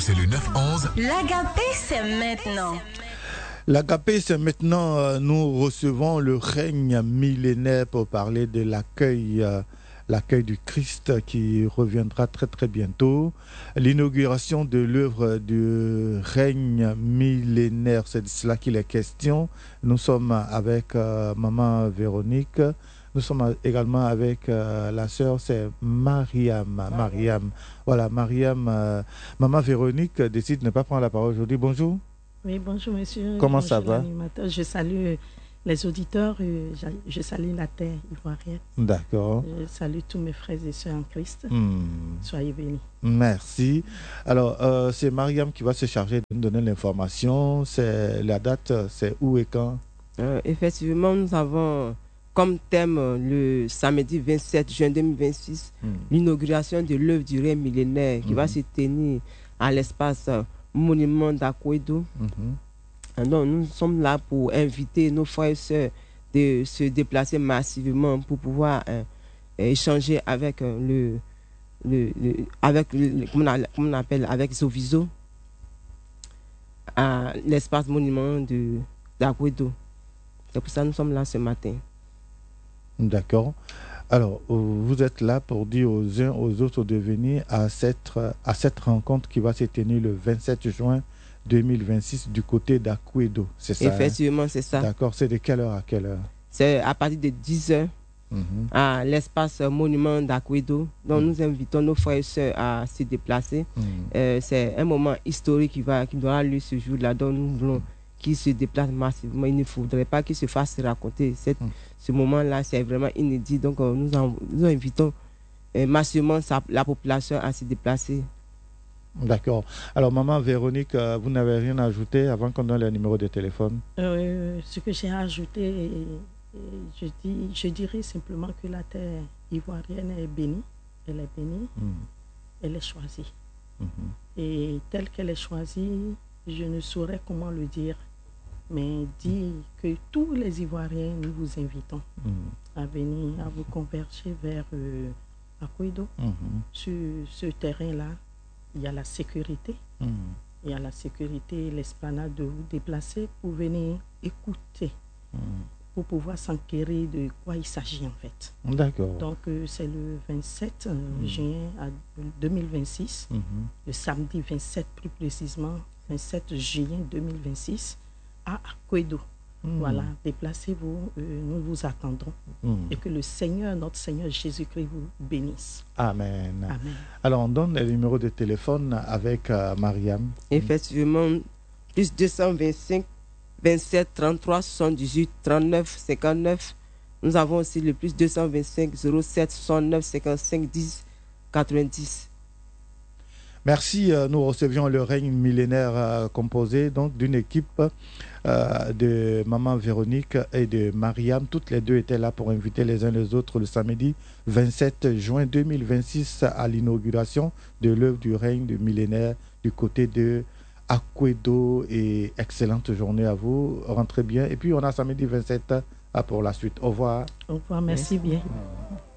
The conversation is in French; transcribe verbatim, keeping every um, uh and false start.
c'est le neuf onze. L'Agapé, c'est maintenant. L'Agapé, c'est maintenant. Euh, nous recevons le règne millénaire pour parler de l'accueil, euh, l'accueil du Christ qui reviendra très très bientôt. L'inauguration de l'œuvre du règne millénaire, c'est de cela qu'il est question. Nous sommes avec euh, Maman Véronique. Nous sommes également avec euh, la sœur, c'est Mariam. Mariam. Voilà, Mariam. Euh, Maman Véronique décide de ne pas prendre la parole aujourd'hui. Bonjour. Oui, bonjour monsieur. Comment bonjour, ça va? Je salue les auditeurs, je, je salue la terre ivoirienne. D'accord. Je salue tous mes frères et sœurs en Christ. Hmm. Soyez bénis. Merci. Alors, euh, c'est Mariam qui va se charger de nous donner l'information. C'est la date, c'est où et quand? euh, Effectivement, nous avons comme thème le samedi vingt-sept juin deux mille vingt-six, hmm. l'inauguration de l'œuvre du règne millénaire qui hmm. va se tenir à l'espace Monument d'Akwedo. Mm-hmm. Donc, nous sommes là pour inviter nos frères et sœurs de se déplacer massivement pour pouvoir euh, échanger avec euh, le, le, le avec le, comment, on, comment on appelle avec Zoviso à l'espace Monument de d'Akwedo. C'est pour ça que nous sommes là ce matin. D'accord. Alors, vous êtes là pour dire aux uns aux autres de venir à cette, à cette rencontre qui va se tenir le vingt-sept juin deux mille vingt-six du côté d'Akwedo, c'est ça? Effectivement, hein? C'est ça. D'accord. C'est de quelle heure à quelle heure? C'est à partir de dix heures mm-hmm. à l'espace Monument d'Akwedo. Donc, mm. nous invitons nos frères et sœurs à se déplacer. Mm. Euh, c'est un moment historique qui, va, qui doit avoir lieu ce jour-là. Donc, nous voulons qui se déplace massivement. Il ne faudrait pas qu'il se fasse raconter. Cette, mm. Ce moment-là, c'est vraiment inédit. Donc, euh, nous, en, nous invitons euh, massivement sa, la population à se déplacer. D'accord. Alors, Maman Véronique, euh, vous n'avez rien à ajouter avant qu'on donne le numéro de téléphone? euh, Ce que j'ai ajouté, je, dis, je dirais simplement que la terre ivoirienne est bénie. Elle est bénie. Mm. Elle est choisie. Mm-hmm. Et telle qu'elle est choisie, je ne saurais comment le dire, mais dire que tous les Ivoiriens, nous vous invitons mmh. à venir, à vous converger vers euh, Akwedo. Mmh. Sur ce terrain-là, il y a la sécurité. Mmh. Il y a la sécurité, l'esplanade de vous déplacer pour venir écouter, mmh. pour pouvoir s'enquérir de quoi il s'agit en fait. D'accord. Donc euh, c'est le vingt-sept euh, mmh. juin à deux mille vingt-six, mmh. le samedi vingt-sept plus précisément, vingt-sept juin deux mille vingt-six, à Akwedo. Mmh. Voilà, déplacez-vous, euh, nous vous attendrons. Mmh. Et que le Seigneur, notre Seigneur Jésus-Christ vous bénisse. Amen. Amen. Alors, on donne le numéro de téléphone avec euh, Mariam. Effectivement, plus deux cent vingt-cinq, vingt-sept, trente-trois, soixante-dix-huit, trente-neuf, cinquante-neuf. Nous avons aussi le plus deux cent vingt-cinq, zéro sept, soixante-neuf, cinquante-cinq, dix, quatre-vingt-dix. Merci. Nous recevions le règne millénaire euh, composé donc d'une équipe euh, de Maman Véronique et de Mariam. Toutes les deux étaient là pour inviter les uns les autres le samedi vingt-sept juin deux mille vingt-six à l'inauguration de l'œuvre du règne du millénaire du côté de Akwedo. Et excellente journée à vous. Rentrez bien. Et puis on a samedi vingt-sept pour la suite. Au revoir. Au revoir. Merci bien.